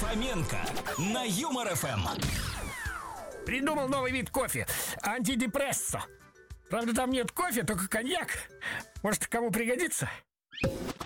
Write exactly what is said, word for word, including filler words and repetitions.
Фоменко на Юмор ФМ. Придумал новый вид кофе. Антидепрессо. Правда, там нет кофе, только коньяк. Может, кому пригодится?